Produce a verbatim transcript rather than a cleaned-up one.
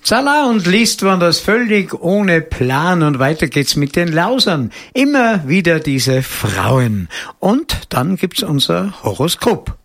Zala und liest man das völlig ohne Plan und weiter geht's mit den Lausern. Immer wieder diese Frauen. Und dann gibt's unser Horoskop.